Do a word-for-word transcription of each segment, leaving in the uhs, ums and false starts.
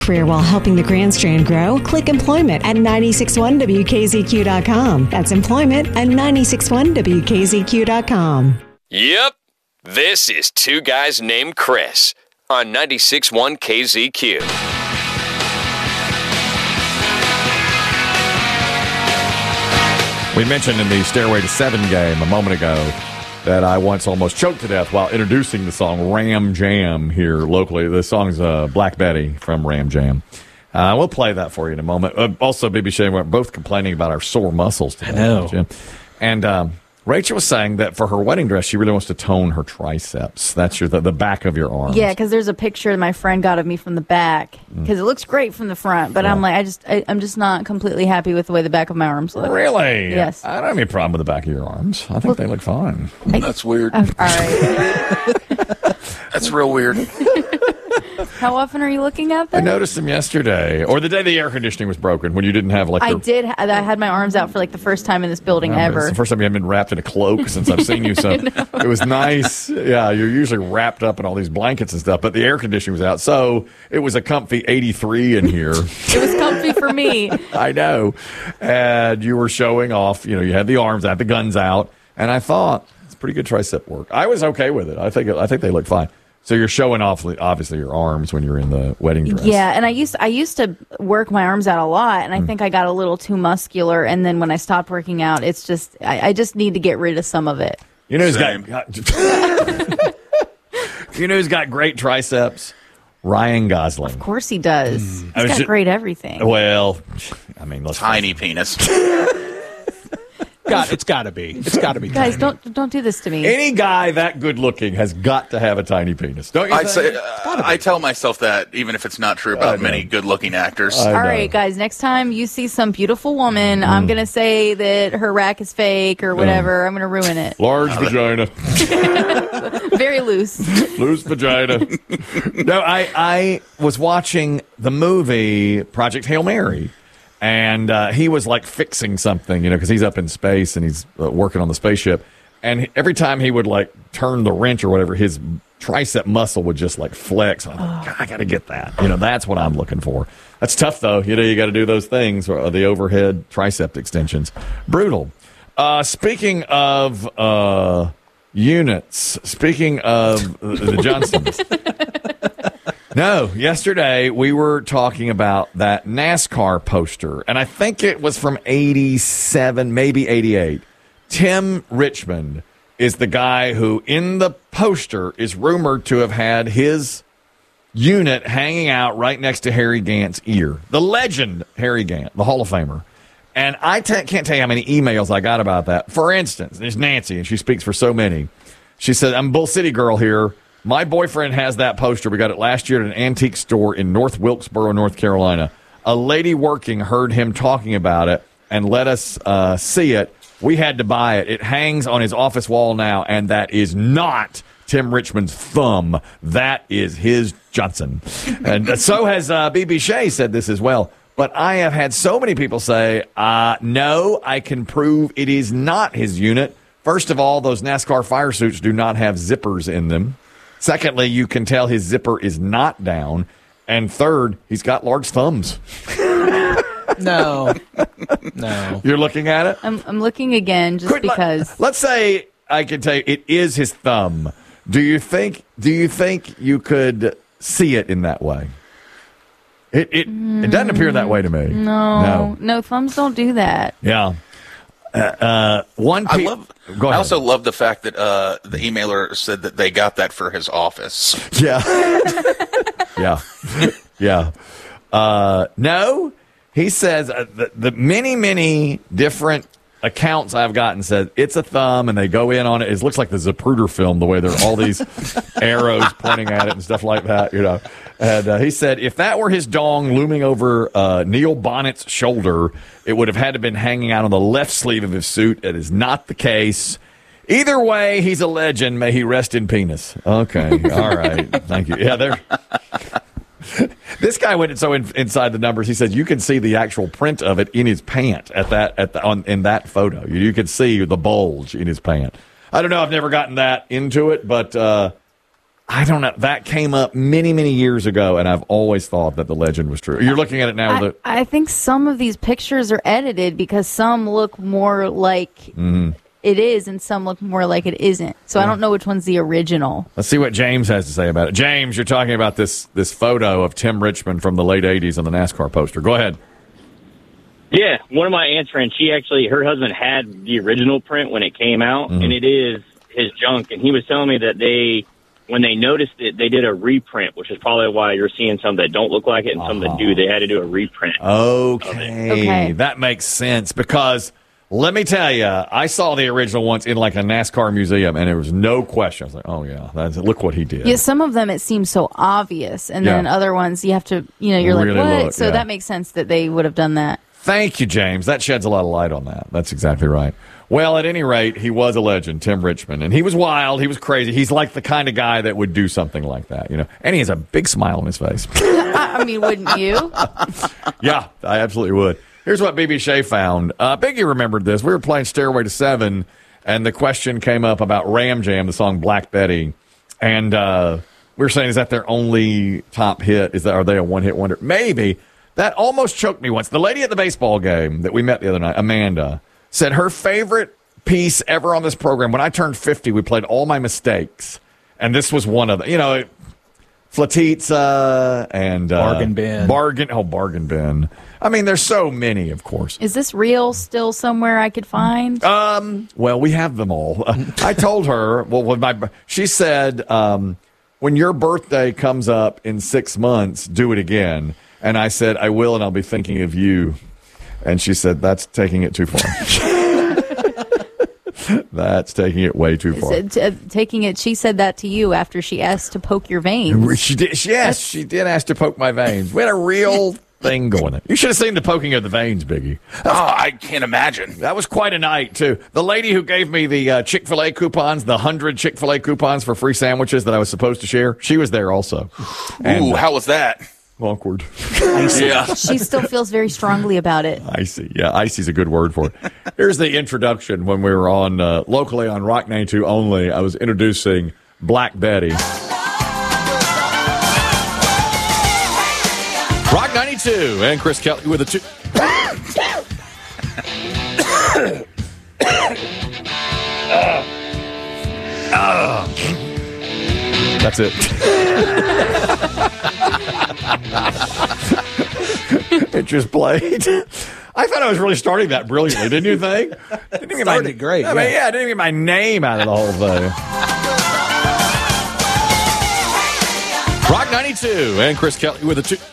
Career while helping the Grand Strand grow? Click employment at nine six one W K Z Q dot com. That's employment at nine six one W K Z Q dot com. Yep. This is Two Guys Named Chris on ninety-six point one K Z Q. We mentioned in the Stairway to Seven game a moment ago that I once almost choked to death while introducing the song Ram Jam here locally. The song's uh, Black Betty from Ram Jam. Uh, we'll play that for you in a moment. Uh, also, B B. Shea, we're both complaining about our sore muscles today. I know. Jim. And um, Rachel was saying that for her wedding dress, she really wants to tone her triceps. That's your the, the back of your arms. Yeah, because there's a picture my friend got of me from the back. Because it looks great from the front, but Yeah. I'm like, I just, I, I'm just not completely happy with the way the back of my arms look. Really? Yes. I don't have any problem with the back of your arms. I think they look fine. That's weird. Uh, all right. That's real weird. How often are you looking at I them? noticed them yesterday, or the day the air conditioning was broken, when you didn't have like I the... did. ha- I had my arms out for like the first time in this building It's ever. the first time you haven't been wrapped in a cloak since I've seen you, so it was nice. Yeah, you're usually wrapped up in all these blankets and stuff, but the air conditioning was out, so it was a comfy eighty-three in here. It was comfy for me. I know. And you were showing off, you know, you had the arms out, the guns out, and I thought, it's pretty good tricep work. I was okay with it. I think I think they look fine. So you're showing off, obviously, your arms when you're in the wedding dress. Yeah, and I used I used to work my arms out a lot, and I Mm. think I got a little too muscular. And then when I stopped working out, it's just I, I just need to get rid of some of it. You know who's Same. got, you know who's got great triceps? Ryan Gosling. Of course he does. I He's was got ju- great everything. Well, I mean, let's Tiny penis. God, it's got to be. It's got to be. Guys, tiny. don't don't do this to me. Any guy that good looking has got to have a tiny penis, don't you? I think? say, uh, I tell myself that even if it's not true I about know. many good-looking actors. I All know. right, guys. Next time you see some beautiful woman, Mm. I'm gonna say that her rack is fake or whatever. I'm gonna ruin it. Large vagina, Very loose. loose vagina. No, I I was watching the movie Project Hail Mary, and uh, he was like fixing something, you know, because he's up in space and he's uh, working on the spaceship. And every time he would like turn the wrench or whatever, his tricep muscle would just like flex. I'm like, God, I got to get that. You know, that's what I'm looking for. That's tough though. You know, you got to do those things, or the overhead tricep extensions. Brutal. Uh, speaking of uh, units, speaking of the Johnsons. No, yesterday we were talking about that NASCAR poster, and I think it was from eighty-seven, maybe eighty-eight. Tim Richmond is the guy who, in the poster, is rumored to have had his unit hanging out right next to Harry Gant's ear. The legend Harry Gant, the Hall of Famer. And I t- can't tell you how many emails I got about that. For instance, there's Nancy, and she speaks for so many. She said, I'm Bull City girl here. My boyfriend has that poster. We got it last year at an antique store in North Wilkesboro, North Carolina. A lady working heard him talking about it and let us uh, see it. We had to buy it. It hangs on his office wall now, and that is not Tim Richmond's thumb. That is his Johnson. And so has uh, B B. Shea said this as well. But I have had so many people say, uh, no, I can prove it is not his unit. First of all, those NASCAR fire suits do not have zippers in them. Secondly, you can tell his zipper is not down. And third, he's got large thumbs. No. No. You're looking at it? I'm I'm looking again just Quit- let- because. Let's say I can tell you it is his thumb. Do you think do you think you could see it in that way? It it, it doesn't appear that way to me. No, No. no, thumbs don't do that. Yeah. Uh, uh, one I pe- love. Go I ahead. also love the fact that uh, the emailer said that they got that for his office. Yeah. yeah. Yeah. Uh, no, he says uh, the, the many, many different accounts I've gotten said it's a thumb, and they go in on it. It looks like the Zapruder film, the way there are all these arrows pointing at it and stuff like that, you know. And uh, he said if that were his dong looming over uh, Neil Bonnet's shoulder, it would have had to been hanging out on the left sleeve of his suit. It is not the case. Either way, he's a legend. May he rest in penis. Okay. All right. Thank you. Yeah, there. This guy went so in, inside the numbers. He said you can see the actual print of it in his pant at that at the, on in that photo. You, you can see the bulge in his pant. I don't know. I've never gotten that into it, but uh, I don't know. That came up many, many years ago, and I've always thought that the legend was true. You're looking at it now. I, with I think some of these pictures are edited because some look more like mm-hmm. it is and some look more like it isn't. So yeah. I don't know which one's the original. Let's see what James has to say about it. James, you're talking about this this photo of Tim Richmond from the late eighties on the NASCAR poster. Go ahead. Yeah, one of my aunt's friends, she actually, her husband had the original print when it came out, mm-hmm. and it is his junk. And he was telling me that they... when they noticed it, they did a reprint, which is probably why you're seeing some that don't look like it and uh-huh. some that do. They had to do a reprint. Okay. okay. That makes sense because let me tell you, I saw the original once in like a NASCAR museum, and there was no question. I was like, oh, yeah, that's, look what he did. Yeah, some of them it seems so obvious, and yeah. then other ones you have to, you know, you're really like, what? Look, so yeah. that makes sense that they would have done that. Thank you, James. That sheds a lot of light on that. That's exactly right. Well, at any rate, he was a legend, Tim Richmond, and he was wild. He was crazy. He's like the kind of guy that would do something like that, you know. And he has a big smile on his face. I mean, wouldn't you? Yeah, I absolutely would. Here's what B B Shea found. Uh, Biggie remembered this. We were playing Stairway to Seven, and the question came up about Ram Jam, the song Black Betty, and uh, we were saying, is that their only top hit? Is that are they a one-hit wonder? Maybe. That almost choked me once. The lady at the baseball game that we met the other night, Amanda, said her favorite piece ever on this program, when I turned fifty, we played All My Mistakes, and this was one of them. You know, Flatitza and... Uh, Bargain Bin. Bargain, oh, Bargain Bin. I mean, there's so many, of course. Is this reel still somewhere I could find? Um. Well, we have them all. I told her, well, with my, she said, um, when your birthday comes up in six months, do it again. And I said, I will, and I'll be thinking of you. And she said, that's taking it too far. That's taking it way too far. It, uh, taking it, she said that to you after she asked to poke your veins. She did, yes, that's... she did ask to poke my veins. We had a real thing going on. You should have seen the poking of the veins, Biggie. Oh, I can't imagine. That was quite a night, too. The lady who gave me the uh, Chick-fil-A coupons, the one hundred Chick-fil-A coupons for free sandwiches that I was supposed to share, she was there also. And, Ooh, how was that? Awkward. Yeah. She still feels very strongly about it. Icy. Yeah, icy's a good word for it. Here's the introduction when we were on uh, locally on Rock ninety-two only. I was introducing Black Betty. Rock ninety-two and Chris Kelly with a two. uh, uh. That's it. It just played. I thought I was really starting that brilliantly, didn't you think? Didn't even started my, great. I yeah. mean, yeah, I didn't even get my name out of the whole thing. Rock ninety-two and Chris Kelly with a two.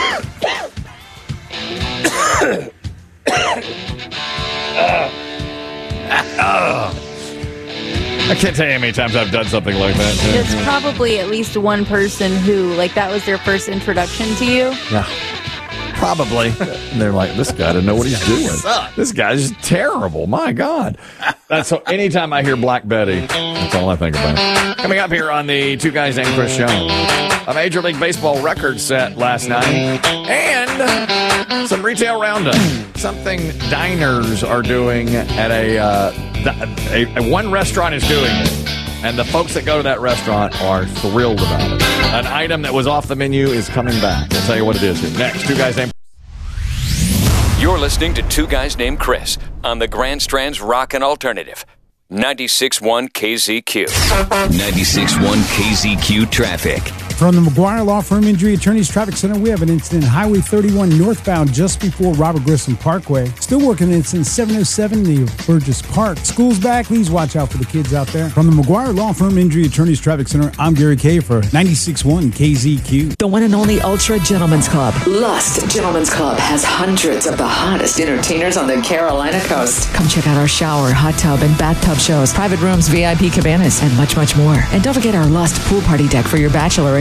uh. I can't tell you how many times I've done something like that. There's probably at least one person who, like, that was their first introduction to you. Yeah. Probably. And they're like, this guy doesn't know what he's doing. This guy's terrible. My God. That's so. Anytime I hear Black Betty, that's all I think about. Coming up here on the Two Guys Named Chris show, a Major League Baseball record set last night, and some retail roundup. Something diners are doing at a, uh, a, a one restaurant is doing it. And the folks that go to that restaurant are thrilled about it. An item that was off the menu is coming back. I'll tell you what it is here. Next, Two Guys Named... You're listening to Two Guys Named Chris on the Grand Strand's Rockin' Alternative. ninety-six point one K Z Q. ninety-six point one K Z Q traffic. From the McGuire Law Firm Injury Attorneys Traffic Center, we have an incident Highway thirty-one northbound just before Robert Grissom Parkway. Still working an incident seven oh seven near Burgess Park. School's back. Please watch out for the kids out there. From the McGuire Law Firm Injury Attorneys Traffic Center, I'm Gary Kay for ninety-six point one K Z Q. The one and only Ultra Gentlemen's Club. Lust Gentlemen's Club has hundreds of the hottest entertainers on the Carolina coast. Come check out our shower, hot tub, and bathtub shows, private rooms, V I P cabanas, and much, much more. And don't forget our Lust pool party deck for your bachelor and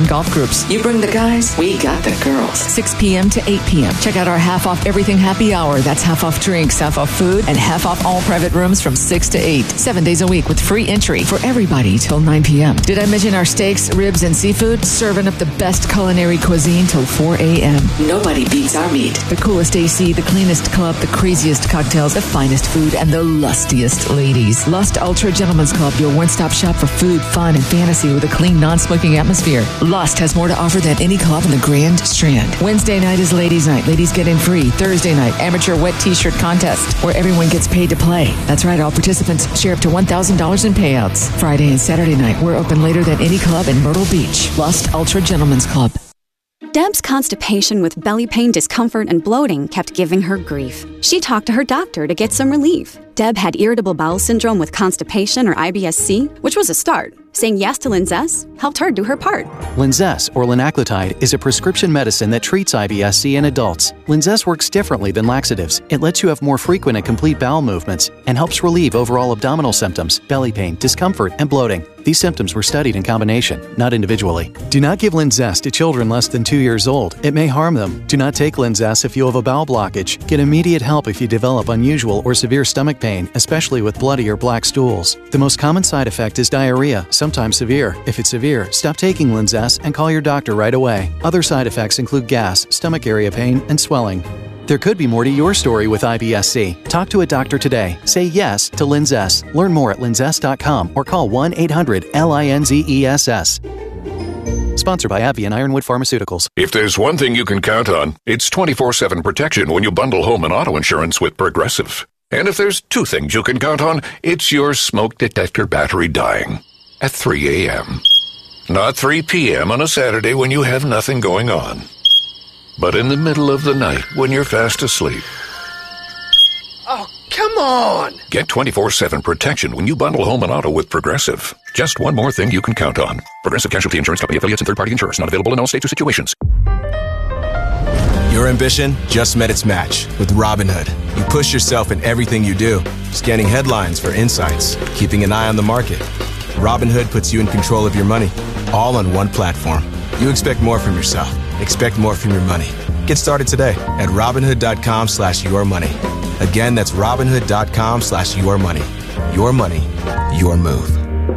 golf groups. You bring the guys, we got the girls. six p.m. to eight p.m. Check out our half off everything happy hour. That's half off drinks, half off food, and half off all private rooms from six to eight. Seven days a week with free entry for everybody till nine p.m. Did I mention our steaks, ribs, and seafood? Serving up the best culinary cuisine till four a.m. Nobody beats our meat. The coolest A C, the cleanest club, the craziest cocktails, the finest food, and the lustiest ladies. Lust Ultra Gentlemen's Club, your one-stop shop for food, fun, and fantasy with a clean, non-smoking atmosphere. Lust has more to offer than any club in the Grand Strand. Wednesday night is ladies' night. Ladies get in free. Thursday night, amateur wet t-shirt contest, where everyone gets paid to play. That's right, all participants share up to one thousand dollars in payouts. Friday and Saturday night, we're open later than any club in Myrtle Beach. Lust Ultra Gentlemen's Club. Deb's constipation with belly pain, discomfort, and bloating kept giving her grief. She talked to her doctor to get some relief. Deb had irritable bowel syndrome with constipation or I B S C, which was a start. Saying yes to Linzess helped her do her part. Linzess, or linaclotide, is a prescription medicine that treats I B S C in adults. Linzess works differently than laxatives. It lets you have more frequent and complete bowel movements and helps relieve overall abdominal symptoms, belly pain, discomfort, and bloating. These symptoms were studied in combination, not individually. Do not give Linzess to children less than two years old. It may harm them. Do not take Linzess if you have a bowel blockage. Get immediate help if you develop unusual or severe stomach pain, especially with bloody or black stools. The most common side effect is diarrhea, sometimes severe. If it's severe, stop taking Linzess and call your doctor right away. Other side effects include gas, stomach area pain, and swelling. There could be more to your story with I B S C. Talk to a doctor today. Say yes to Linzess. Learn more at linzess dot com or call one eight hundred L I N Z E S S. Sponsored by AbbVie and Ironwood Pharmaceuticals. If there's one thing you can count on, it's twenty-four seven protection when you bundle home and auto insurance with Progressive. And if there's two things you can count on, it's your smoke detector battery dying at three a.m. Not three p.m. on a Saturday when you have nothing going on, but in the middle of the night when you're fast asleep. Oh, come on! Get twenty-four seven protection when you bundle home and auto with Progressive. Just one more thing you can count on. Progressive Casualty Insurance Company affiliates and third-party insurers. Not available in all states or situations. Your ambition just met its match with Robinhood. You push yourself in everything you do, scanning headlines for insights, keeping an eye on the market. Robinhood puts you in control of your money, all on one platform. You expect more from yourself. Expect more from your money. Get started today at Robinhood.com slash your money. Again, that's Robinhood.com slash your money. Your money, your move.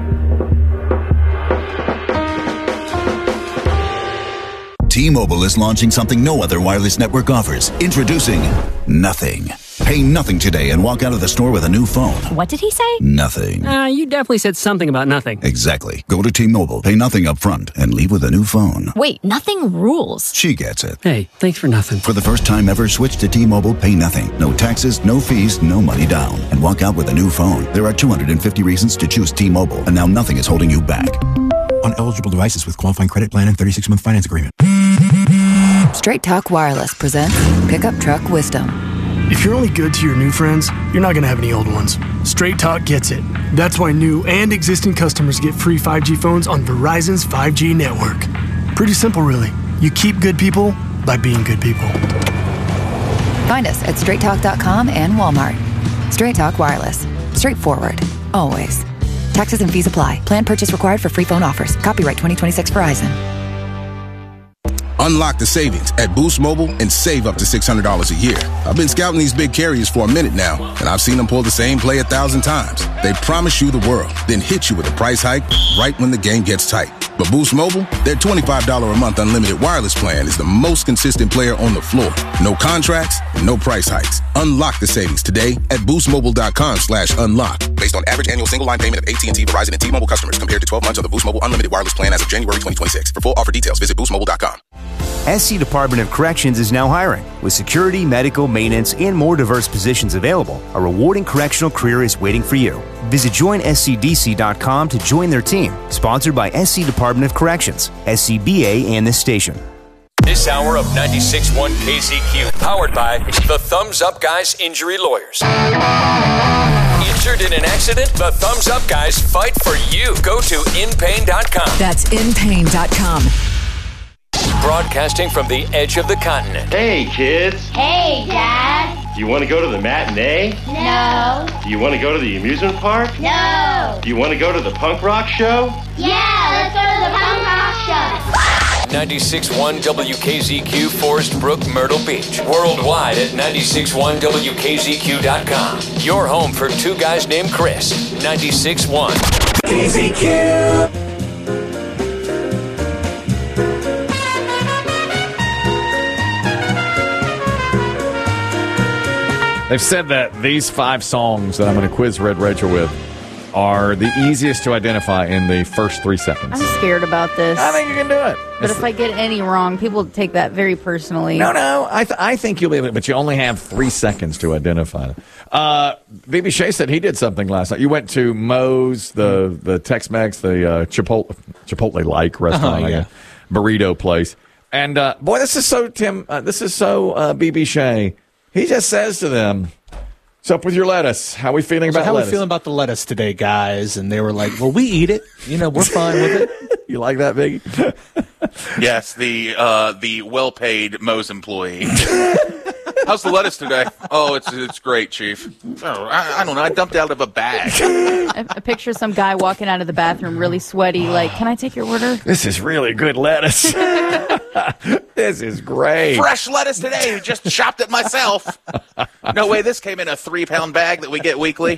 T-Mobile is launching something no other wireless network offers. Introducing Nothing. Pay nothing today and walk out of the store with a new phone. What did he say? Nothing. Uh, you definitely said something about nothing. Exactly. Go to T-Mobile, pay nothing up front, and leave with a new phone. Wait, nothing rules. She gets it. Hey, thanks for nothing. For the first time ever, switch to T-Mobile, pay nothing. No taxes, no fees, no money down. And walk out with a new phone. There are two hundred fifty reasons to choose T-Mobile, and now nothing is holding you back. On eligible devices with qualifying credit plan and thirty-six month finance agreement. Straight Talk Wireless presents Pickup Truck Wisdom. If you're only good to your new friends, you're not going to have any old ones. Straight Talk gets it. That's why new and existing customers get free five G phones on Verizon's five G network. Pretty simple, really. You keep good people by being good people. Find us at straight talk dot com and Walmart. Straight Talk Wireless. Straightforward. Always. Taxes and fees apply. Plan purchase required for free phone offers. Copyright twenty twenty-six Verizon. Unlock the savings at Boost Mobile and save up to six hundred dollars a year. I've been scouting these big carriers for a minute now, and I've seen them pull the same play a thousand times. They promise you the world, then hit you with a price hike right when the game gets tight. But Boost Mobile, their twenty-five dollars a month unlimited wireless plan is the most consistent player on the floor. No contracts, no price hikes. Unlock the savings today at boostmobile.com slash unlock. Based on average annual single line payment of A T and T, Verizon, and T-Mobile customers compared to twelve months of the Boost Mobile unlimited wireless plan as of January twenty twenty-six. For full offer details, visit boost mobile dot com. S C Department of Corrections is now hiring. With security, medical, maintenance, and more diverse positions available, a rewarding correctional career is waiting for you. Visit join S C D C dot com to join their team. Sponsored by S C Department of Corrections, S C B A, and this station. This hour of ninety-six point one K Z Q, powered by the Thumbs Up Guys Injury Lawyers. Injured in an accident? The Thumbs Up Guys fight for you. Go to in pain dot com. That's in pain dot com. Broadcasting from the edge of the continent. Hey, kids. Hey, Dad. Do you want to go to the matinee? No. Do you want to go to the amusement park? No. Do you want to go to the punk rock show? Yeah, let's go to the punk rock show. ninety-six point one W K Z Q Forest Brook, Myrtle Beach. Worldwide at ninety-six point one W K Z Q dot com. Your home for Two Guys Named Chris. ninety-six point one K Z Q. They've said that these five songs that I'm going to quiz Red Rachel with are the easiest to identify in the first three seconds. I'm scared about this. I think you can do it. But it's if I get any wrong, people take that very personally. No, no. I th- I think you'll be able to, but you only have three seconds to identify it. Uh, B B Shea said he did something last night. You went to Moe's, the, the Tex-Mex, the uh, Chipotle, Chipotle-like restaurant, uh-huh, yeah. burrito place. And, uh, boy, this is so, Tim, uh, this is so uh, B B Shea. He just says to them, "What's up with your lettuce? How are we feeling so about how lettuce? How we feeling about the lettuce today, guys?" And they were like, "Well, we eat it. You know, we're fine with it." You like that, Biggie? Yes, the uh, the well-paid Moe's employee. How's the lettuce today? Oh, it's it's great, Chief. Oh, I, I don't know. I dumped it out of a bag. I, I picture some guy walking out of the bathroom really sweaty, like, "Can I take your order?" This is really good lettuce. This is great. Fresh lettuce today. Just chopped it myself. No way. This came in a three-pound bag that we get weekly.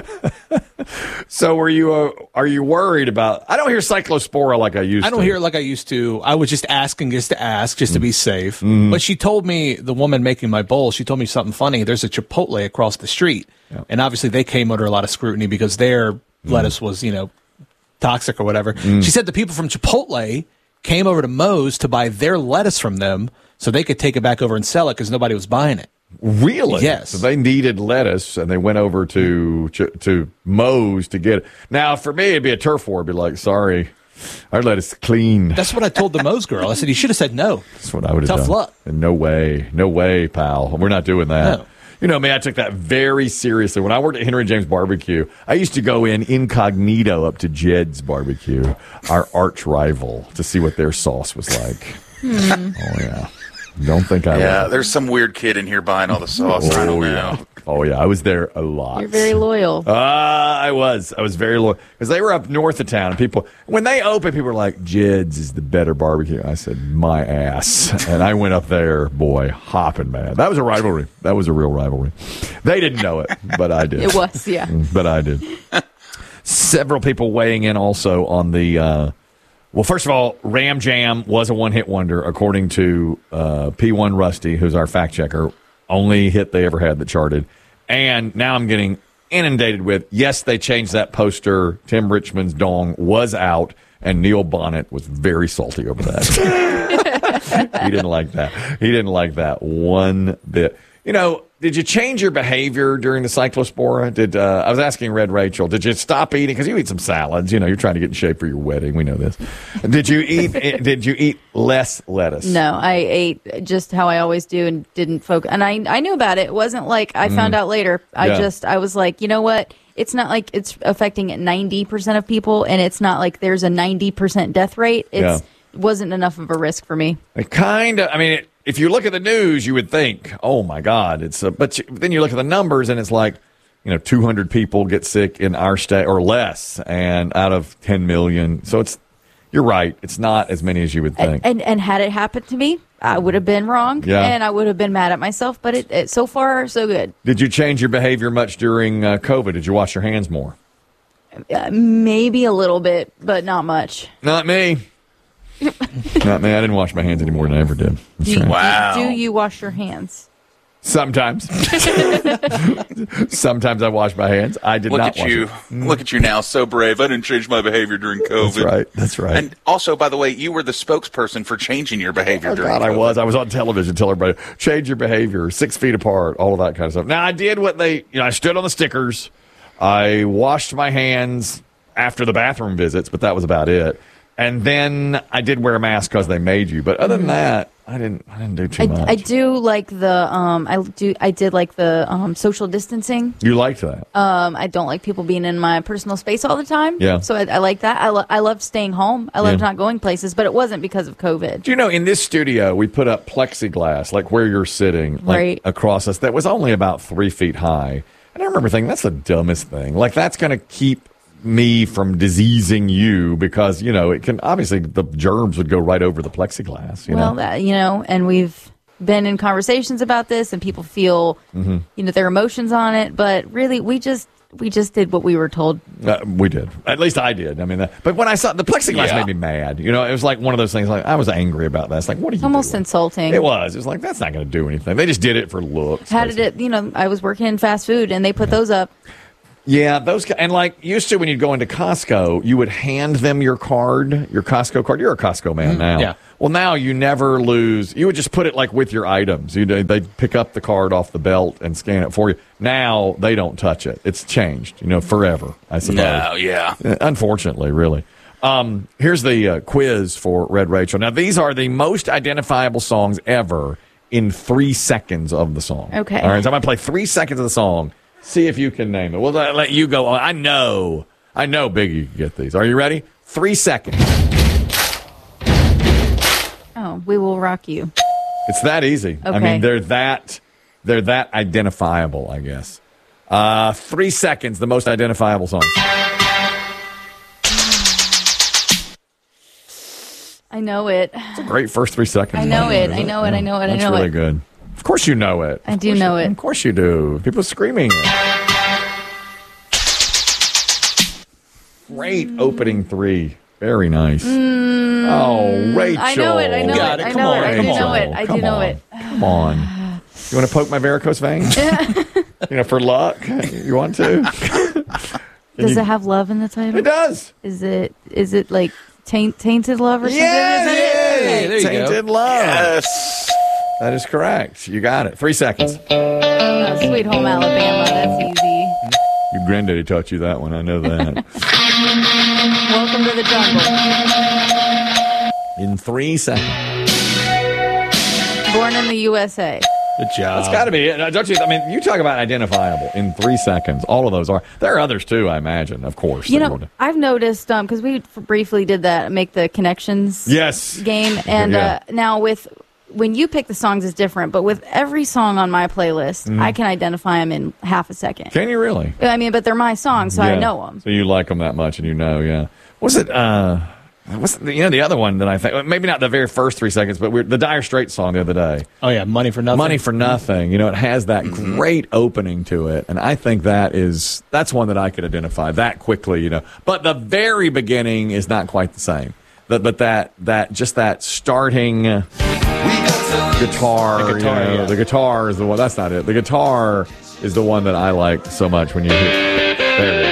So, were you uh, are you worried about? I don't hear cyclospora like I used. I don't to. hear it like I used to. I was just asking just to ask, just to be safe. Mm. But she told me, the woman making my bowl, she told me something funny. There's a Chipotle across the street, yep. and obviously they came under a lot of scrutiny because their mm. lettuce was, you know, toxic or whatever. Mm. She said the people from Chipotle came over to Moe's to buy their lettuce from them so they could take it back over and sell it because nobody was buying it. Really? Yes. So they needed lettuce, and they went over to to Moe's to get it. Now, for me, it'd be a turf war. It'd be like, "Sorry, our lettuce is clean." That's what I told the Moe's girl. I said, "You should have said no." That's what I would have done. Tough luck. And no way. No way, pal. We're not doing that. No. You know me, I took that very seriously. When I worked at Henry James Barbecue, I used to go in incognito up to Jed's Barbecue, our arch rival, to see what their sauce was like. Hmm. Oh, yeah. Don't think I Yeah, was. there's some weird kid in here buying all the sauce. Oh, I don't know. yeah. Oh, yeah. I was there a lot. You're very loyal. Uh, I was. I was very loyal. Because they were up north of town. And people, when they opened, people were like, "Jed's is the better barbecue." I said, "My ass." And I went up there, boy, hopping mad. That was a rivalry. That was a real rivalry. They didn't know it, but I did. It was, yeah. But I did. Several people weighing in also on the... Uh, Well, first of all, Ram Jam was a one-hit wonder, according to uh, P one Rusty, who's our fact checker. Only hit they ever had that charted. And now I'm getting inundated with, yes, they changed that poster. Tim Richmond's dong was out, and Neil Bonnet was very salty over that. He didn't like that. He didn't like that one bit. You know, did you change your behavior during the cyclospora? Did uh, I was asking Red Rachel, did you stop eating? Because you eat some salads. You know, you're trying to get in shape for your wedding. We know this. Did you eat? Did you eat less lettuce? No, I ate just how I always do and didn't focus. And I I knew about it. It wasn't like I found Mm. out later. I Yeah. just I was like, you know what? It's not like it's affecting ninety percent of people, and it's not like there's a ninety percent death rate. It's Yeah. It wasn't enough of a risk for me. It kind of. I mean, it, if you look at the news, you would think, "Oh my God!" It's a, but you, then you look at the numbers, and it's like, you know, two hundred people get sick in our state or less, and out of ten million. So it's. You're right. It's not as many as you would think. And, and and had it happened to me, I would have been wrong, Yeah. and I would have been mad at myself. But it, it so far so good. Did you change your behavior much during uh, COVID? Did you wash your hands more? Uh, maybe a little bit, but not much. Not me. Not me. I didn't wash my hands any more than I ever did. That's Do, right. do, do you wash your hands? Sometimes. Sometimes I wash my hands. I did Look not at wash you. it. Look at you now, so brave. I didn't change my behavior during COVID. That's right. That's right. And also, by the way, you were the spokesperson for changing your behavior Oh, during God, COVID. I was. I was on television telling everybody, change your behavior, six feet apart, all of that kind of stuff. Now, I did what they, you know, I stood on the stickers. I washed my hands after the bathroom visits, but that was about it. And then I did wear a mask because they made you. But other than that, I didn't I didn't do too I, much. I do like the um I do I did like the um social distancing. You liked that? Um, I don't like people being in my personal space all the time. Yeah. So I, I like that. I, lo- I love staying home. I loved Yeah. not going places, but it wasn't because of COVID. Do you know, in this studio, we put up plexiglass, like where you're sitting, like Right. across us, that was only about three feet high. And I remember thinking, that's the dumbest thing. Like, that's going to keep me from diseasing you because, you know, it can obviously the germs would go right over the plexiglass. You well, know? That, you know, and we've been in conversations about this and people feel, mm-hmm. you know, their emotions on it. But really, we just we just did what we were told. Uh, we did. At least I did. I mean, that, but when I saw the plexiglass yeah. made me mad. You know, it was like one of those things like I was angry about that. It's like, what are you Almost doing? insulting. It was. It was like, that's not going to do anything. They just did it for looks. How did it, you know, I was working in fast food and they put yeah. those up. Yeah, those and like used to when you'd go into Costco, you would hand them your card, your Costco card. You're a Costco man mm-hmm. now. Yeah. Well, now you never lose. You would just put it like with your items. You they'd pick up the card off the belt and scan it for you. Now they don't touch it. It's changed, you know, forever. I suppose. No, yeah. Unfortunately, really. Um, here's the uh, quiz for Red Rachel. Now these are the most identifiable songs ever in three seconds of the song. Okay. All right. So I'm gonna play three seconds of the song. See if you can name it. We'll let you go on. I know. I know, Biggie, you can get these. Are you ready? Three seconds. Oh, We Will Rock You. It's that easy. Okay. I mean, they're that they're that identifiable, I guess. Uh, three seconds, the most identifiable songs. I know it. It's a great first three seconds. I know it. I know it. I know it. I know it. That's really good. Of course you know it. I do know you, it. Of course you do. People screaming it. Great opening three. Very nice. Mm, oh, Rachel. I know it. I know it. I know it. I do know it. I do know it. Come on. You want to poke my varicose vein? You know, for luck? You want to? Does you, it have love in the title? It does. Is it Is it like taint, Tainted Love or something? Yes, Is it okay. is. Tainted go. Love. Yes. That is correct. You got it. Three seconds. Oh, Sweet Home Alabama. That's easy. Your granddaddy taught you that one. I know that. Welcome to the jungle. In three seconds. Born in the U S A. Good job. That's got to be it. Don't you? I mean, you talk about identifiable in three seconds. All of those are. There are others too, I imagine. Of course. You know, I've noticed um because we f- briefly did that, make the connections. Yes. Game, and Yeah. uh, now with. When you pick the songs, it's different, but with every song on my playlist, Mhm. I can identify them in half a second. Can you really? I mean, but they're my songs, so I Yeah. know them. So you like them that much, and you know, yeah. Was it? uh Was it, you know the other one that I think maybe not the very first three seconds, but we're, the Dire Straits song the other day. Oh yeah, Money for Nothing. Money for Nothing. You know, it has that Mm-hmm. great opening to it, and I think that is that's one that I could identify that quickly. You know, but the very beginning is not quite the same. But, but that that just that starting guitar, The guitar, you know, yeah. the guitar is the one. That's not it. The guitar is the one that I like so much when you hear. There it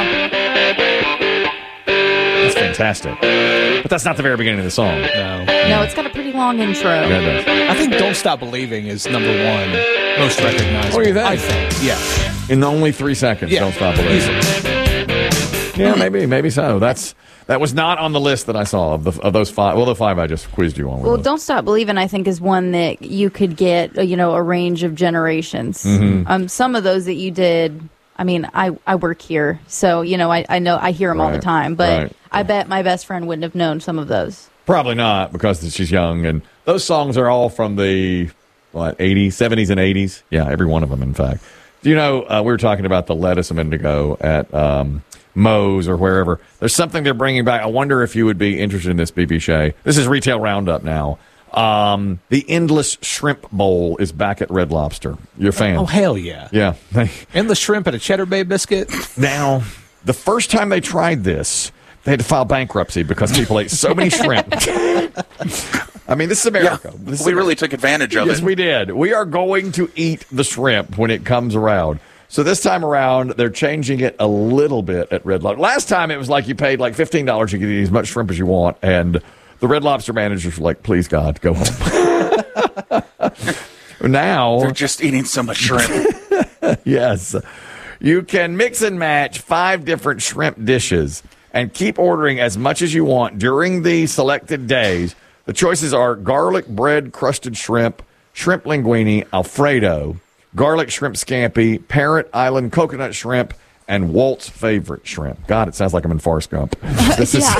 is. That's fantastic. But that's not the very beginning of the song. No. No, it's got a pretty long intro. Yeah, it does. I think Don't Stop Believing is number one most recognizable. What do you think? I think, yeah. In only three seconds, Yeah. Don't Stop Believing. Yeah, maybe, maybe so. That's that was not on the list that I saw of the of those five. Well, the five I just quizzed you on. Well, Don't Stop Believing, I think, is one that you could get, uh, you know, a range of generations. Mhm. Um, some of those that you did, I mean, I, I work here, so, you know, I, I know, I hear them all the Right, time, but right. I bet my best friend wouldn't have known some of those. Probably not because she's young, and those songs are all from the what eighties, seventies, and eighties. Yeah, every one of them, in fact. You know, uh, we were talking about the lettuce a minute ago at um, Moe's or wherever. There's something they're bringing back. I wonder if you would be interested in this, B B Shea. This is Retail Roundup now. Um, the Endless Shrimp Bowl is back at Red Lobster. You're a fan? Oh, hell yeah. Yeah. Endless shrimp and a Cheddar Bay biscuit. Now, the first time they tried this, they had to file bankruptcy because people ate so many shrimp. I mean, this is America. Yeah, This is we America. really took advantage of Yes, it. we did. We are going to eat the shrimp when it comes around. So this time around, they're changing it a little bit at Red Lobster. Last time, it was like you paid like fifteen dollars, you could eat as much shrimp as you want, and the Red Lobster managers were like, please, God, go home. Now... They're just eating so much shrimp. Yes. You can mix and match five different shrimp dishes and keep ordering as much as you want during the selected days. The choices are garlic bread crusted shrimp, shrimp linguine, Alfredo, garlic shrimp scampi, Parrot Island coconut shrimp, and Walt's favorite shrimp. God, it sounds like I'm in Forrest Gump. This is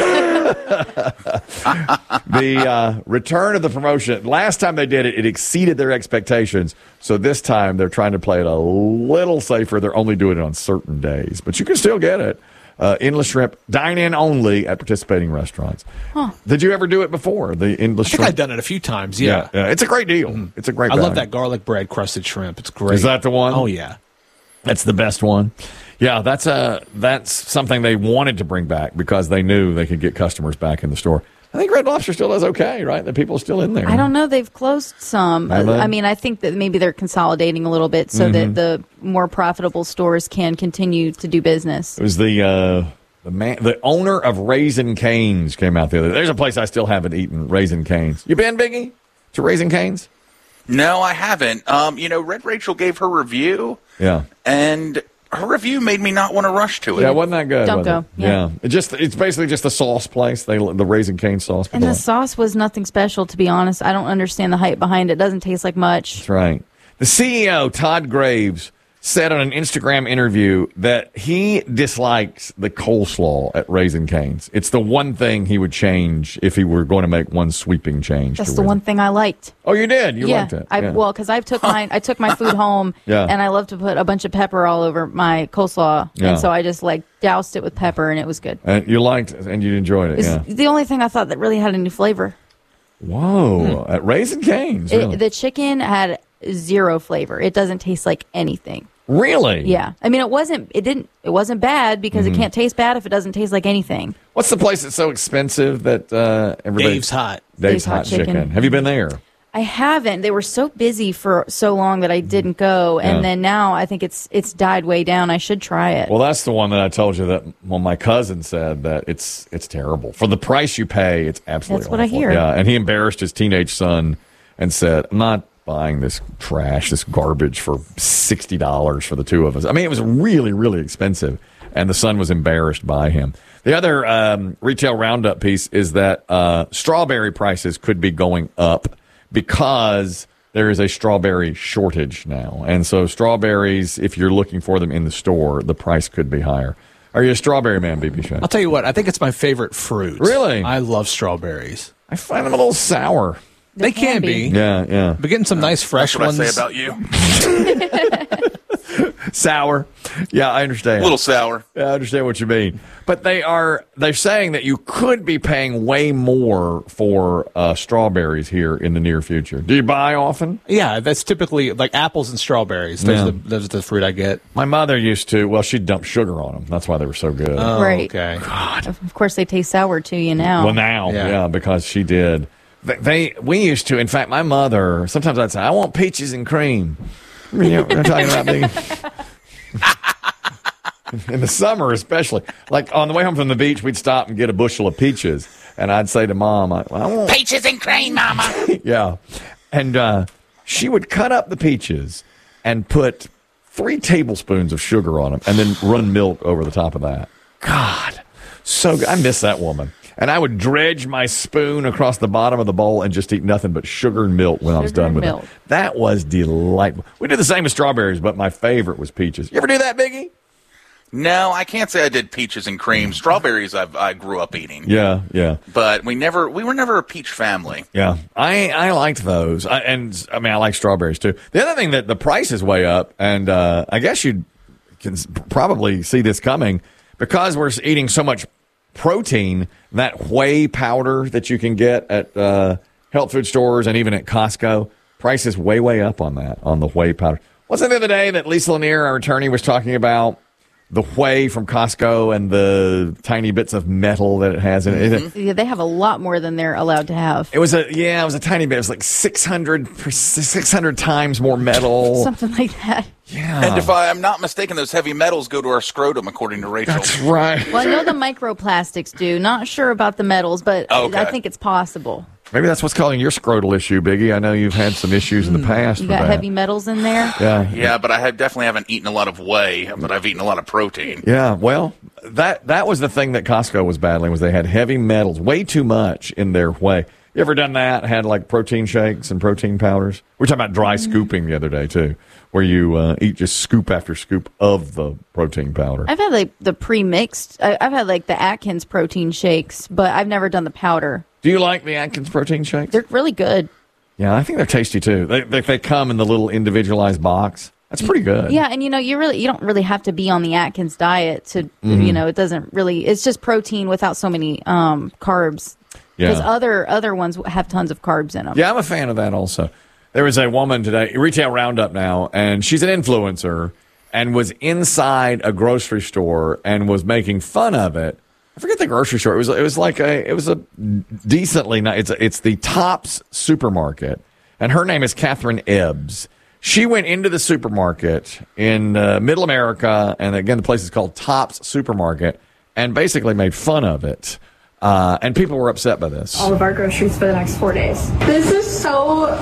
the uh, return of the promotion. Last time they did it, it exceeded their expectations. So this time they're trying to play it a little safer. They're only doing it on certain days, but you can still get it. Uh, endless shrimp, dine in only at participating restaurants. Huh. Did you ever do it before? The endless I think shrimp? I've done it a few times. Yeah, yeah, yeah. It's a great deal. It's a great. I love value. that garlic bread crusted shrimp. It's great. Is that the one? Oh yeah, that's the best one. Yeah, that's a that's something they wanted to bring back because they knew they could get customers back in the store. I think Red Lobster still does okay, right? The people are still in there. I don't know. They've closed some. Have they? I mean, I think that maybe they're consolidating a little bit so Mhm. that the more profitable stores can continue to do business. It was the uh, the man, the owner of Raisin Cane's came out the other day. There's a place I still haven't eaten, Raisin Cane's. You been, Biggie, to Raisin Cane's? No, I haven't. Um, you know, Red Rachel gave her review, Yeah. and her review made me not want to rush to it. Yeah, wasn't that good? Don't was go. It? Yeah. Yeah. It just it's basically just a sauce place. They the Raisin Cane sauce. And the sauce was nothing special, to be honest. I don't understand the hype behind it. It doesn't taste like much. That's right. The C E O, Todd Graves, said on an Instagram interview that he dislikes the coleslaw at Raisin Cane's. It's the one thing he would change if he were going to make one sweeping change. That's to the Raisin. one thing I liked. Oh, you did? You yeah, liked it? I, Yeah. well, because I took my I took my food home, Yeah. and I love to put a bunch of pepper all over my coleslaw, Yeah. and so I just like doused it with pepper, and it was good. And you liked it, and you enjoyed it, It's yeah. the only thing I thought that really had any flavor. Whoa. At Raisin Cane's? It, really? the chicken had zero flavor. It doesn't taste like anything. Really? Yeah. I mean, it wasn't. It didn't. It wasn't bad because Mhm. it can't taste bad if it doesn't taste like anything. What's the place that's so expensive that uh, everybody... Dave's Hot. Dave's, Dave's Hot, Hot chicken. Chicken. Have you been there? I haven't. They were so busy for so long that I didn't go, and Yeah. then now I think it's it's died way down. I should try it. Well, that's the one that I told you that. Well, my cousin said that it's it's terrible for the price you pay. It's absolutely. That's what I awful. hear. Yeah, and he embarrassed his teenage son and said, "I'm not buying this trash, this garbage for sixty dollars for the two of us." I mean, it was really, really expensive, and the son was embarrassed by him. The other um, retail roundup piece is that uh, strawberry prices could be going up because there is a strawberry shortage now. And so strawberries, if you're looking for them in the store, the price could be higher. Are you a strawberry man, B B Shane? I'll tell you what. I think it's my favorite fruit. Really? I love strawberries. I find them a little sour. They, can, be. Yeah, yeah. But getting some nice fresh That's what ones. I say about you. Sour. Yeah, I understand. A little sour. Yeah, I understand what you mean. But they are, they're saying that you could be paying way more for uh, strawberries here in the near future. Do you buy often? Yeah, that's typically like apples and strawberries. Those, Yeah. are the, those are the fruit I get. My mother used to, well, she'd dump sugar on them. That's why they were so good. Oh, Right. okay. Of course, they taste sour to you now. Well, now, yeah. Yeah. because she did. They, they, we used to. In fact, my mother. Sometimes I'd say, "I want peaches and cream." You know what I'm talking about, Biggie? In the summer, especially, like on the way home from the beach, we'd stop and get a bushel of peaches, and I'd say to Mom, "I, I want Peaches and cream, Mama. yeah," and uh, she would cut up the peaches and put three tablespoons of sugar on them, and then run milk over the top of that. God, so good. I miss that woman. And I would dredge my spoon across the bottom of the bowl and just eat nothing but sugar and milk when I was Sugar done and with milk. it. That was delightful. We did the same with strawberries, but my favorite was peaches. You ever do that, Biggie? No, I can't say I did peaches and cream. Strawberries I've, I grew up eating. Yeah, yeah. But we never, we were never a peach family. Yeah, I I liked those, I, and I mean I like strawberries too. The other thing that the price is way up, and uh, I guess you can s- probably see this coming because we're eating so much protein. That whey powder that you can get at uh, health food stores and even at Costco, price is way way up on that on the whey powder. Wasn't it the other day that Lisa Lanier, our attorney, was talking about the whey from Costco and the tiny bits of metal that it has in it? Mm-hmm. Yeah, they have a lot more than they're allowed to have. It was a yeah, it was a tiny bit. It was like six hundred, six hundred times more metal. Something like that. Yeah, And if I'm not mistaken, those heavy metals go to our scrotum, according to Rachel. that's right. Well, I know the microplastics do. Not sure about the metals, but Okay. I think it's possible. Maybe that's what's causing your scrotal issue, Biggie. I know you've had some issues in the past You with got that. heavy metals in there. Yeah, Yeah, but I have definitely haven't eaten a lot of whey, but I've eaten a lot of protein. yeah. Well, that that was the thing that Costco was battling was they had heavy metals, way too much in their whey. You ever done that? Had like protein shakes and protein powders? We were talking about dry scooping the other day too, where you uh, eat just scoop after scoop of the protein powder. I've had like the pre-mixed. I- I've had like the Atkins protein shakes, but I've never done the powder. Do you like the Atkins protein shakes? They're really good. Yeah, I think they're tasty too. They, they they come in the little individualized box. That's pretty good. Yeah, and you know, you really you don't really have to be on the Atkins diet to Mhm. you know, it doesn't really it's just protein without so many um, carbs. Because Yeah. other other ones have tons of carbs in them. Yeah, I'm a fan of that also. There was a woman today, Retail Roundup now, and she's an influencer and was inside a grocery store and was making fun of it. I forget the grocery store. It was it was like a it was a decently nice. It's a, it's the Tops supermarket, and her name is Catherine Ebbs. She went into the supermarket in uh, Middle America, and again, the place is called Tops Supermarket, and basically made fun of it. Uh, and people were upset by this. all of our groceries for the next four days. This is so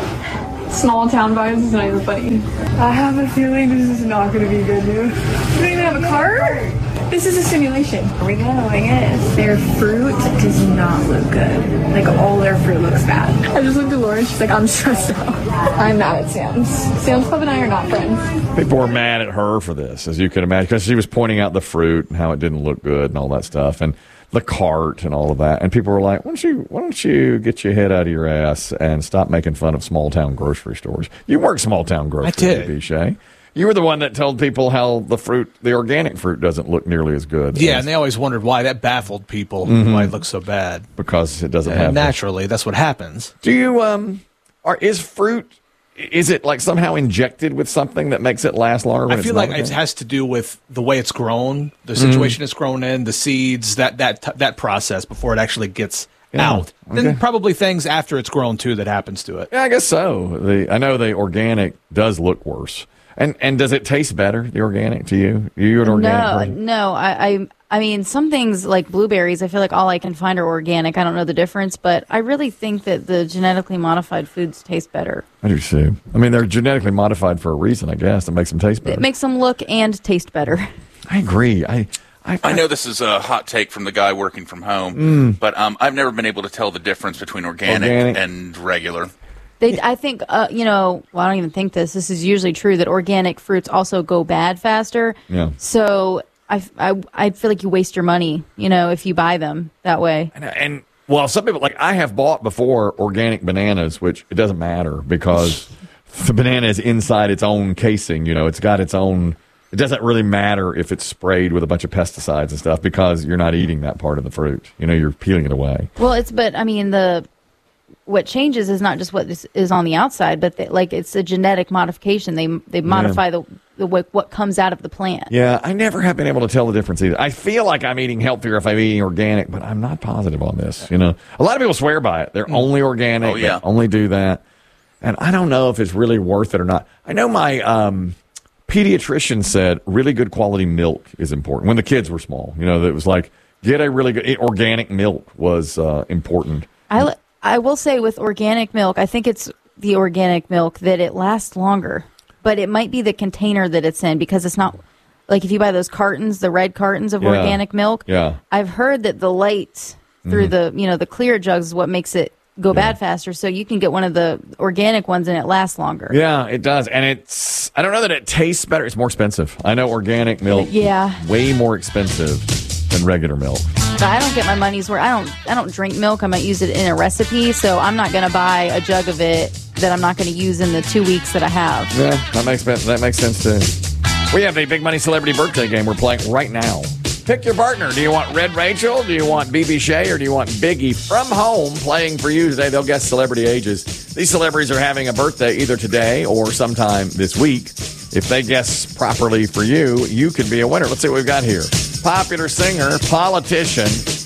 small town vibes. It's not even funny. I have a feeling this is not going to be good news. We don't even have a cart? This is a simulation. Are we going to wing it? Their fruit does not look good. Like, all their fruit looks bad. I just looked at Lauren. She's like, I'm stressed out. I'm mad at Sam's. Sam's Club and I are not friends. People were mad at her for this, as you can imagine, because she was pointing out the fruit and how it didn't look good and all that stuff, and the cart and all of that. And people were like, why don't you, why don't you get your head out of your ass and stop making fun of small-town grocery stores? You work small-town grocery, I did. Bishay. You were the one that told people how the fruit, the organic fruit, doesn't look nearly as good. Yeah, as, and they always wondered why. That baffled people. Mhm. Why it looks so bad. because it doesn't And have. the- naturally, that's what happens. Do you um, are is fruit? Is it like somehow injected with something that makes it last longer? When I feel it's like not it organic? has to do with the way it's grown, the Mhm. situation it's grown in, the seeds, that that t- that process before it actually gets Yeah, out. okay. Then probably things after it's grown too that happens to it. Yeah, I guess so. The I know the organic does look worse. And and does it taste better, the organic, to you? You an organic no, person? no. I, I I mean, some things like blueberries, I feel like all I can find are organic. I don't know the difference, but I really think that the genetically modified foods taste better. I do too. I mean, they're genetically modified for a reason, I guess, that makes them taste better. It makes them look and taste better. I agree. I I, I know this is a hot take from the guy working from home, Mm. but um, I've never been able to tell the difference between organic, Organic. and regular. They, I think, uh, you know, well, I don't even think this. This is usually true that organic fruits also go bad faster. Yeah. So I, I, I feel like you waste your money, you know, if you buy them that way. And, and well, some people like I have bought before organic bananas, which it doesn't matter because the banana is inside its own casing. You know, it's got its own. It doesn't really matter if it's sprayed with a bunch of pesticides and stuff because you're not eating that part of the fruit. You know, you're peeling it away. Well, it's, but I mean, the, what changes is not just what is, is on the outside, but the, like it's a genetic modification. They, they modify the, the, what, what comes out of the plant. Yeah, I never have been able to tell the difference either. I feel like I'm eating healthier if I'm eating organic, but I'm not positive on this. You know, a lot of people swear by it. They're only organic. Oh, yeah. They only do that. And I don't know if it's really worth it or not. I know my um, pediatrician said really good quality milk is important when the kids were small. You know, that was like get a really good organic milk was uh, important. I, li- I will say with organic milk, I think it's the organic milk that it lasts longer, but it might be the container that it's in because it's not like if you buy those cartons, the red cartons of Yeah. organic milk. Yeah. I've heard that the light through Mhm. the, you know, the clear jugs is what makes it go bad faster. So you can get one of the organic ones and it lasts longer. Yeah, it does. And it's, I don't know that it tastes better. It's more expensive. I know organic milk, Yeah. way more expensive than regular milk. But I don't get my money's worth. I don't. I don't drink milk. I might use it in a recipe, so I'm not going to buy a jug of it that I'm not going to use in the two weeks that I have. Yeah, that makes that makes sense too. We have a Big Money Celebrity Birthday game we're playing right now. Pick your partner. Do you want Red Rachel? Do you want B B Shea? Or do you want Biggie from home playing for you today? They'll guess celebrity ages. These celebrities are having a birthday either today or sometime this week. If they guess properly for you, you could be a winner. Let's see what we've got here. Popular singer, politician,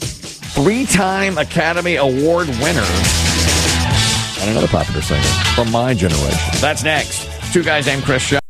three-time Academy Award winner, and another popular singer from my generation. That's next. Two Guys Named Chris Show.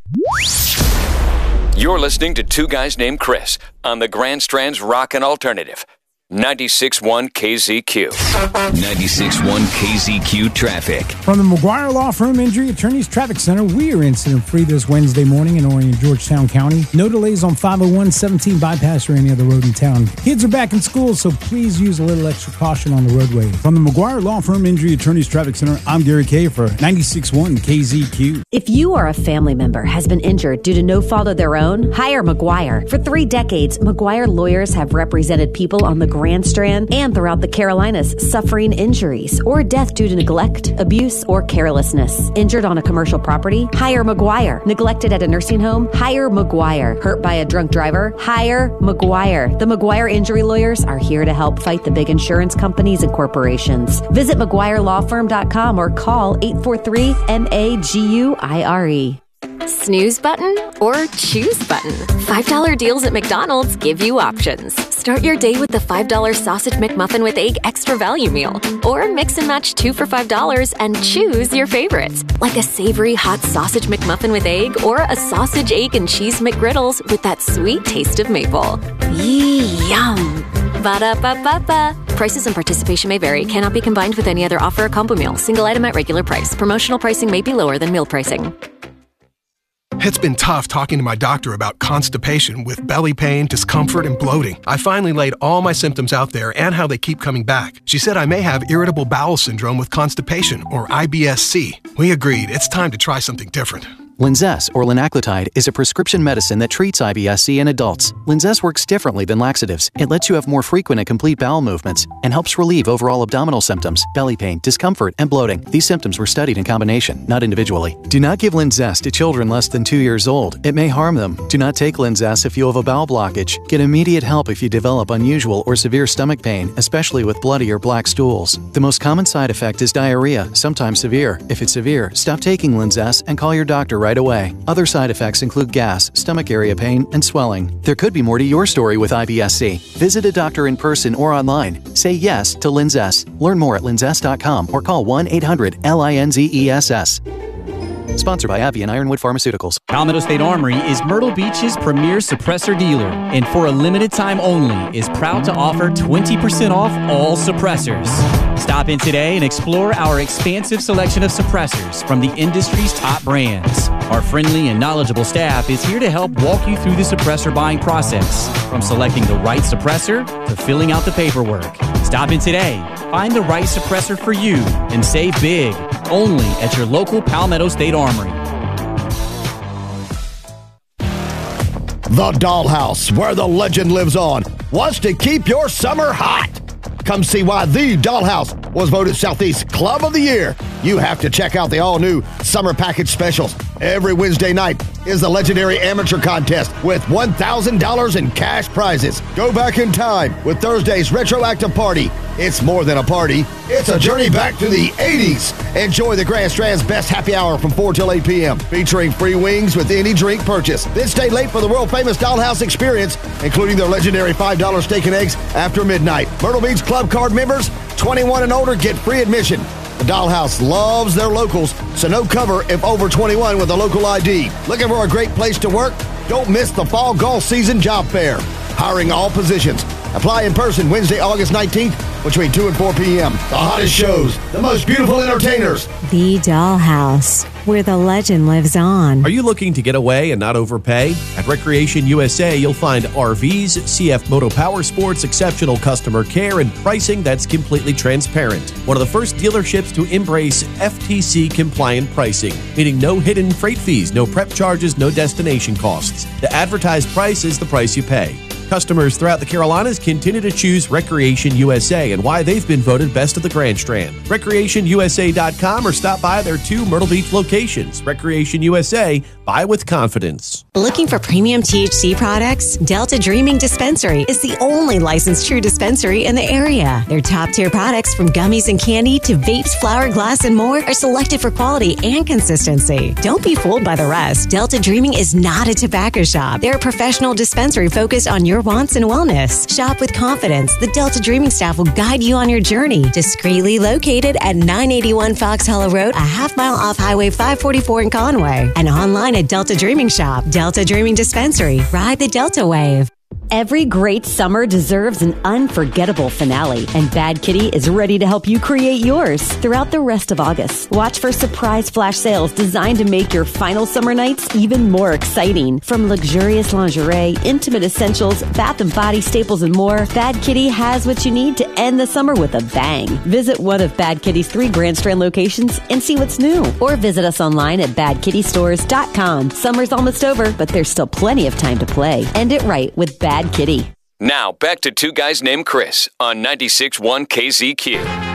You're listening to Two Guys Named Chris on the Grand Strand's Rockin' Alternative. ninety-six point one K Z Q. ninety-six point one K Z Q traffic. From the McGuire Law Firm Injury Attorneys Traffic Center, we are incident-free this Wednesday morning in Orion, Georgetown County. No delays on five oh one seventeen bypass or any other road in town. Kids are back in school, so please use a little extra caution on the roadway. From the McGuire Law Firm Injury Attorneys Traffic Center, I'm Gary Kay for ninety-six point one K Z Q. If you or a family member has been injured due to no fault of their own, hire McGuire. For three decades, McGuire lawyers have represented people on the ground Grand Strand and throughout the Carolinas suffering injuries or death due to neglect, abuse, or carelessness. Injured on a commercial property? Hire McGuire. Neglected at a nursing home? Hire McGuire. Hurt by a drunk driver? Hire McGuire. The McGuire Injury Lawyers are here to help fight the big insurance companies and corporations. Visit McGuire Law Firm dot com or call eight four three M A G U I R E. Snooze button or choose button? five dollar deals at McDonald's give you options. Start your day with the five dollar Sausage McMuffin with Egg Extra Value Meal. Or mix and match two for five dollars and choose your favorites. Like a savory hot Sausage McMuffin with Egg or a Sausage, Egg, and Cheese McGriddles with that sweet taste of maple. Yee, yum! Ba-da-ba-ba-ba. Prices and participation may vary. Cannot be combined with any other offer or combo meal. Single item at regular price. Promotional pricing may be lower than meal pricing. It's been tough talking to my doctor about constipation with belly pain, discomfort, and bloating. I finally laid all my symptoms out there and how they keep coming back. She said I may have irritable bowel syndrome with constipation, or I B S C. We agreed it's time to try something different. Linzess, or linaclotide, is a prescription medicine that treats I B S C in adults. Linzess works differently than laxatives. It lets you have more frequent and complete bowel movements and helps relieve overall abdominal symptoms, belly pain, discomfort, and bloating. These symptoms were studied in combination, not individually. Do not give Linzess to children less than two years old. It may harm them. Do not take Linzess if you have a bowel blockage. Get immediate help if you develop unusual or severe stomach pain, especially with bloody or black stools. The most common side effect is diarrhea, sometimes severe. If it's severe, stop taking Linzess and call your doctor right away. Other side effects include gas, stomach area pain, and swelling. There could be more to your story with I B S C. Visit a doctor in person or online. Say yes to Linzess. Learn more at linzess dot com or call one eight hundred L I N Z E S S. Sponsored by AbbVie and Ironwood Pharmaceuticals. Palmetto State Armory is Myrtle Beach's premier suppressor dealer, and for a limited time only is proud to offer twenty percent off all suppressors. Stop in today and explore our expansive selection of suppressors from the industry's top brands. Our friendly and knowledgeable staff is here to help walk you through the suppressor buying process, from selecting the right suppressor to filling out the paperwork. Stop in today, find the right suppressor for you, and save big, only at your local Palmetto State Armory. The Dollhouse, where the legend lives on, wants to keep your summer hot. Come see why The Dollhouse was voted Southeast Club of the Year. You have to check out the all-new Summer Package Specials. Every Wednesday night is the legendary amateur contest with one thousand dollars in cash prizes. Go back in time with Thursday's Retroactive Party. It's more than a party. It's a journey back to the eighties. Enjoy the Grand Strand's best happy hour from four till eight p.m. featuring free wings with any drink purchase. Then stay late for the world-famous Dollhouse experience, including their legendary five dollar steak and eggs after midnight. Myrtle Beach Club Card members, twenty-one and older, get free admission. The Dollhouse loves their locals, so no cover if over twenty-one with a local I D. Looking for a great place to work? Don't miss the Fall Golf Season Job Fair. Hiring all positions. Apply in person Wednesday, August nineteenth between two and four p.m. The hottest shows, the most beautiful entertainers. The Dollhouse, where the legend lives on. Are you looking to get away and not overpay? At Recreation U S A, you'll find R Vs, C F Moto Power Sports, exceptional customer care, and pricing that's completely transparent. One of the first dealerships to embrace F T C-compliant pricing, meaning no hidden freight fees, no prep charges, no destination costs. The advertised price is the price you pay. Customers throughout the Carolinas continue to choose Recreation U S A and why they've been voted best of the Grand Strand. recreation u s a dot com or stop by their two Myrtle Beach locations. Recreation U S A, buy with confidence. Looking for premium T H C products? Delta Dreaming Dispensary is the only licensed true dispensary in the area. Their top-tier products, from gummies and candy to vapes, flower, glass, and more, are selected for quality and consistency. Don't be fooled by the rest. Delta Dreaming is not a tobacco shop. They're a professional dispensary focused on your wants and wellness. Shop with confidence. The Delta Dreaming staff will guide you on your journey. Discreetly located at nine eighty-one Fox Hollow Road, a half mile off Highway five forty-four in Conway. And online at Delta Dreaming Shop. Delta Dreaming Dispensary. Ride the Delta Wave. Every great summer deserves an unforgettable finale, and Bad Kitty is ready to help you create yours throughout the rest of August. Watch for surprise flash sales designed to make your final summer nights even more exciting. From luxurious lingerie, intimate essentials, bath and body staples, and more, Bad Kitty has what you need to end the summer with a bang. Visit one of Bad Kitty's three Grand Strand locations and see what's new, or visit us online at bad kitty stores dot com. Summer's almost over, but there's still plenty of time to play. End it right with Bad Kitty. Now, back to Two Guys Named Chris on ninety-six point one K Z Q.